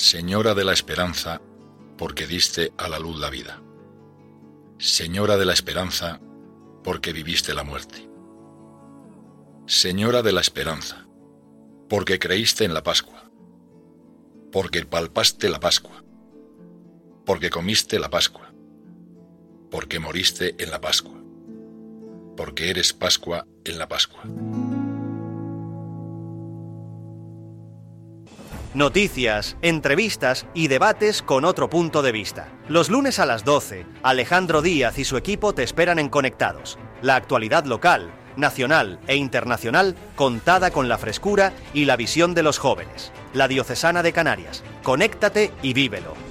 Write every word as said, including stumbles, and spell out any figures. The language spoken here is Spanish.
Señora de la esperanza, porque diste a la luz la vida. Señora de la esperanza, porque viviste la muerte. Señora de la esperanza, porque creíste en la Pascua, porque palpaste la Pascua, porque comiste la Pascua, porque moriste en la Pascua, porque eres Pascua en la Pascua. Noticias, entrevistas y debates con otro punto de vista. Los lunes a las doce, Alejandro Díaz y su equipo te esperan en Conectados. La actualidad local, nacional e internacional contada con la frescura y la visión de los jóvenes. La Diocesana de Canarias. Conéctate y vívelo.